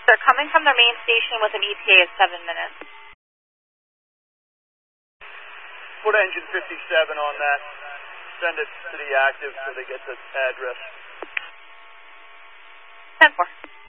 They're coming from their main station with an ETA of 7 minutes. Put engine 57 on that. Send it to the active so they get the address. 10-4.